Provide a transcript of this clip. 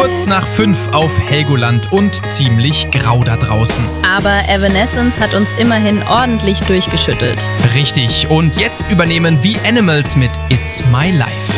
kurz nach 5 auf Helgoland und ziemlich grau da draußen. Aber Evanescence hat uns immerhin ordentlich durchgeschüttelt. Richtig, und jetzt übernehmen The Animals mit It's My Life.